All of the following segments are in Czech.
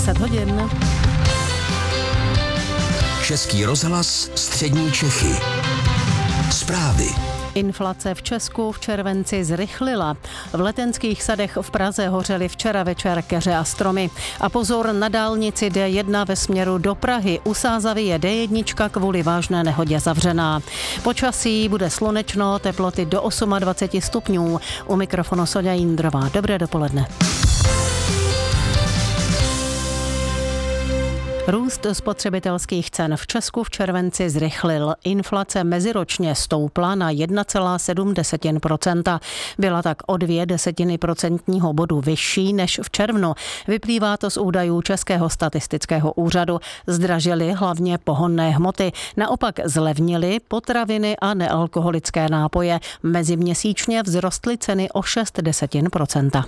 10 hodin. Český rozhlas Střední Čechy. Zprávy. Inflace v Česku v červenci zrychlila. V Letenských sadech v Praze hořely včera večer keře a stromy. A pozor, na dálnici D1 ve směru do Prahy u Sázavy je D1 kvůli vážné nehodě zavřená. Počasí bude slunečno, teploty do 28 stupňů. U mikrofonu Soňa Jindrová. Dobré dopoledne. Růst spotřebitelských cen v Česku v červenci zrychlil. Inflace meziročně stoupla na 1,7%. Byla tak o 0,2 procentního bodu vyšší než v červnu. Vyplývá to z údajů Českého statistického úřadu. Zdražily hlavně pohonné hmoty. Naopak zlevnily potraviny a nealkoholické nápoje. Meziměsíčně vzrostly ceny o 0,6%.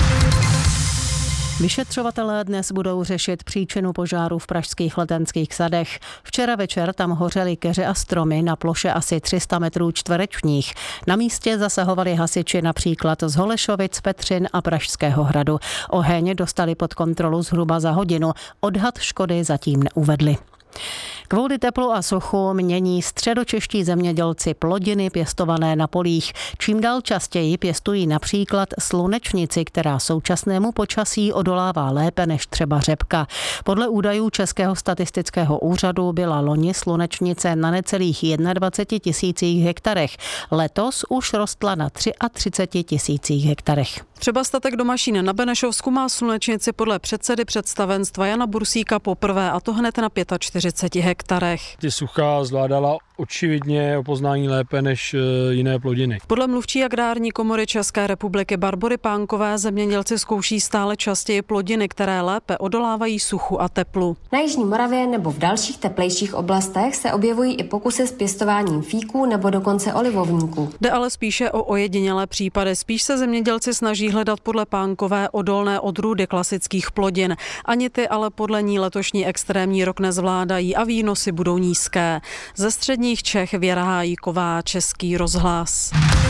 Vyšetřovatelé dnes budou řešit příčinu požáru v pražských Letenských sadech. Včera večer tam hořely keře a stromy na ploše asi 300 metrů čtverečních. Na místě zasahovali hasiči například z Holešovic, Petřin a Pražského hradu. Oheň dostali pod kontrolu zhruba za hodinu. Odhad škody zatím neuvedli. Kvůli teplu a suchu mění středočeští zemědělci plodiny pěstované na polích. Čím dál častěji pěstují například slunečnici, která současnému počasí odolává lépe než třeba řepka. Podle údajů Českého statistického úřadu byla loni slunečnice na necelých 21 000 hektarech. Letos už rostla na 33 000 hektarech. Třeba statek Domašín na Benešovsku má slunečnici podle předsedy představenstva Jana Bursíka poprvé, a to hned na 45 hektarech. Ty sucha zvládala očividně o poznání lépe než jiné plodiny. Podle mluvčí Agrární komory České republiky Barbory Pánkové zemědělci zkouší stále častěji plodiny, které lépe odolávají suchu a teplu. Na jižní Moravě nebo v dalších teplejších oblastech se objevují i pokusy s pěstováním fíků nebo dokonce olivovníků. Jde ale spíše o ojedinělé případy. Spíš se zemědělci snaží hledat podle Pánkové odolné odrůdy klasických plodin. Ani ty ale podle ní letošní extrémní rok nezvládají a výnosy budou nízké. Ze středních Čech Věra Hájíková, Český rozhlas.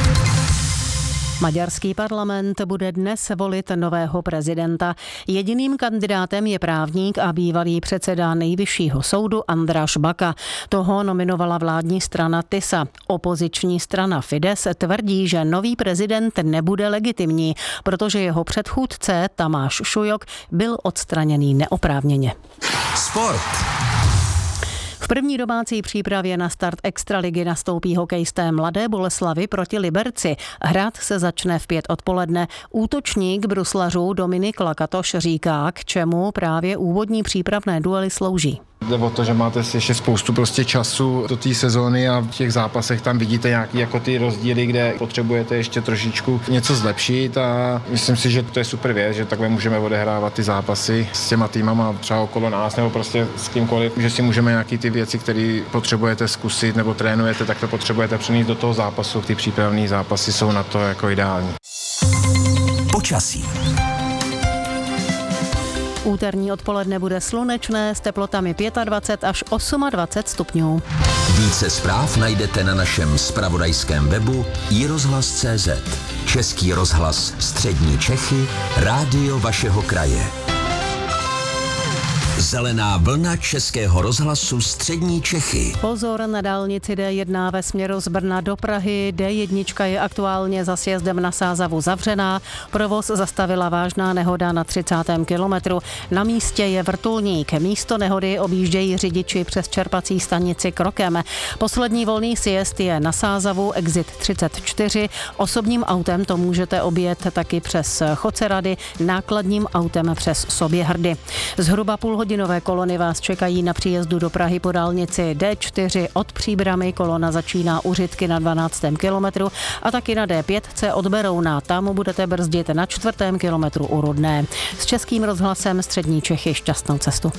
Maďarský parlament bude dnes volit nového prezidenta. Jediným kandidátem je právník a bývalý předseda Nejvyššího soudu András Baka. Toho nominovala vládní strana TISA. Opoziční strana Fidesz tvrdí, že nový prezident nebude legitimní, protože jeho předchůdce Tamáš Šujok byl odstraněný neoprávněně. Sport. V první domácí přípravě na start extraligy nastoupí hokejisté Mladé Boleslavi proti Liberci. Hrát se začne v 5 odpoledne. Útočník bruslařů Dominik Lakatoš říká, k čemu právě úvodní přípravné duely slouží. Jde o to, že máte ještě spoustu času do té sezóny a v těch zápasech tam vidíte nějaký jako ty rozdíly, kde potřebujete ještě trošičku něco zlepšit, a myslím si, že to je super věc, že takhle můžeme odehrávat ty zápasy s těma týmama třeba okolo nás nebo prostě s kýmkoliv, že si můžeme nějaký ty věci, které potřebujete zkusit nebo trénujete, tak to potřebujete přenést do toho zápasu. Ty přípravné zápasy jsou na to jako ideální. Počasí. Úterní odpoledne bude slunečné s teplotami 25 až 28 stupňů. Více zpráv najdete na našem zpravodajském webu iRozhlas.cz. Český rozhlas Střední Čechy, rádio vašeho kraje. Zelená vlna Českého rozhlasu Střední Čechy. Pozor, na dálnici D1 ve směru z Brna do Prahy. D1 je aktuálně za sjezdem na Sázavu zavřená. Provoz zastavila vážná nehoda na 30. kilometru. Na místě je vrtulník. Místo nehody objíždějí řidiči přes čerpací stanici krokem. Poslední volný sjezd je na Sázavu, exit 34. Osobním autem to můžete objet taky přes Chocerady, nákladním autem přes Soběhrdy. Zhruba půlhodinové kolony vás čekají na příjezdu do Prahy po dálnici D4 od Příbramy. Kolona začíná u Řitky na 12. kilometru a taky na D5 od Berouna. Tam budete brzdit na 4. kilometru u Rudné. S Českým rozhlasem Střední Čechy šťastnou cestu.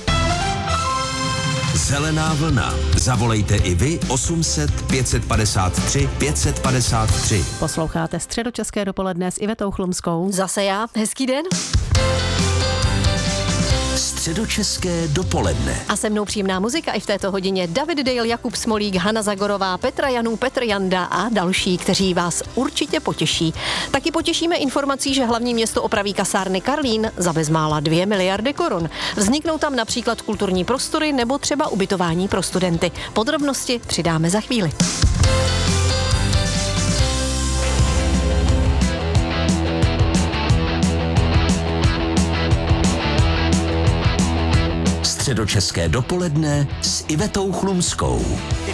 Zelená vlna. Zavolejte i vy 800 553 553. Posloucháte Středočeské dopoledne s Ivetou Chlumskou. Zase já. Hezký den. Středočeské dopoledne. A se mnou příjemná muzika i v této hodině. David Dale, Jakub Smolík, Hana Zagorová, Petra Janů, Petr Janda a další, kteří vás určitě potěší. Taky potěšíme informací, že hlavní město opraví kasárny Karlín za bezmála 2 miliardy korun. Vzniknou tam například kulturní prostory nebo třeba ubytování pro studenty. Podrobnosti přidáme za chvíli. Středočeské dopoledne s Ivetou Chlumskou.